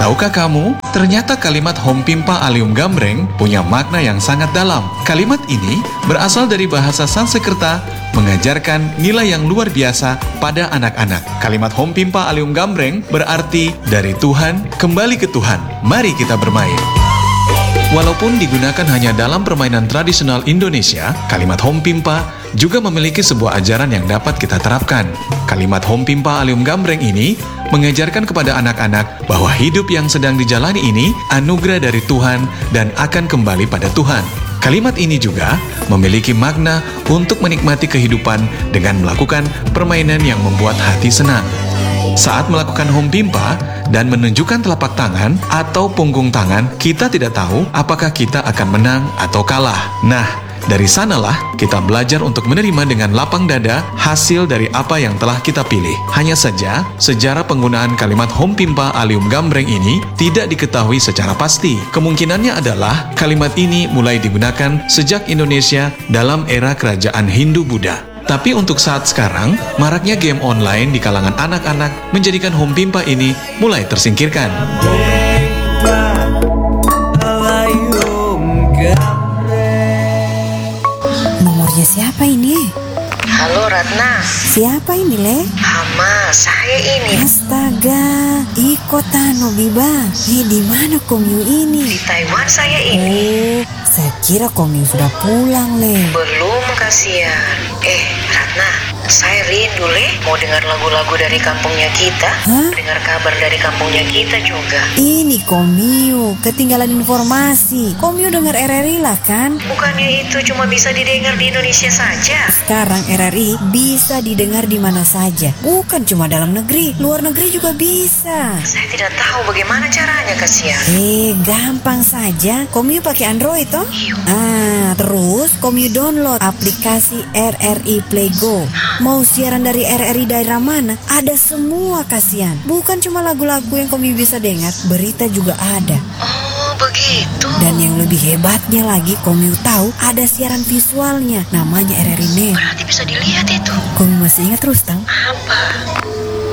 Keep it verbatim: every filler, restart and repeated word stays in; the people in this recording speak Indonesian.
Tahukah kamu, ternyata kalimat Hompimpa Alium Gambreng punya makna yang sangat dalam. Kalimat ini berasal dari bahasa Sanskerta, mengajarkan nilai yang luar biasa pada anak-anak. Kalimat Hompimpa Alium Gambreng berarti dari Tuhan kembali ke Tuhan. Mari kita bermain. Walaupun digunakan hanya dalam permainan tradisional Indonesia, kalimat Hompimpa juga memiliki sebuah ajaran yang dapat kita terapkan. Kalimat Hompimpa Alium Gambreng ini mengajarkan kepada anak-anak bahwa hidup yang sedang dijalani ini anugerah dari Tuhan dan akan kembali pada Tuhan. Kalimat ini juga memiliki makna untuk menikmati kehidupan dengan melakukan permainan yang membuat hati senang. Saat melakukan Hompimpa dan menunjukkan telapak tangan atau punggung tangan, kita tidak tahu apakah kita akan menang atau kalah. Nah, dari sanalah kita belajar untuk menerima dengan lapang dada hasil dari apa yang telah kita pilih. Hanya saja, sejarah penggunaan kalimat Hompimpa Alium Gambreng ini tidak diketahui secara pasti. Kemungkinannya adalah kalimat ini mulai digunakan sejak Indonesia dalam era kerajaan Hindu-Buddha. Tapi untuk saat sekarang, maraknya game online di kalangan anak-anak menjadikan Hompimpa ini mulai tersingkirkan. Nomornya siapa ini? Halo Ratna. Siapa ini, Le? Hama, saya ini. Astaga, Iko Tano Biba. Eh, di mana Komyu ini? Di Taiwan saya ini. Oh, saya kira Komyu sudah pulang, Le. Belum, kasihan. Eh, Ratna, saya rindu, Le. Mau dengar lagu-lagu dari kampungnya kita. Hah? Dengar kabar dari kampungnya kita juga. Ini Komyu, ketinggalan informasi. Komyu dengar R R I lah kan? Bukannya itu cuma bisa didengar di Indonesia saja? Sekarang R R I bisa didengar di mana saja. Bukan cuma dalam negeri, luar negeri juga bisa. Saya tidak tahu bagaimana caranya, kasihan. Eh, gampang saja. Komyu pakai Android toh? Iya. Ah, terus Komyu download aplikasi R R I Play Go. Mau siaran dari R R I daerah mana? Ada semua, kasihan. Bukan cuma lagu-lagu yang Komyu bisa dengar, berita juga ada. Oh, begitu. Dan yang lebih hebatnya lagi, Komyu tahu ada siaran visualnya, namanya R R I Net. Berarti bisa dilihat itu. Komyu masih ingat Rustang? Apa?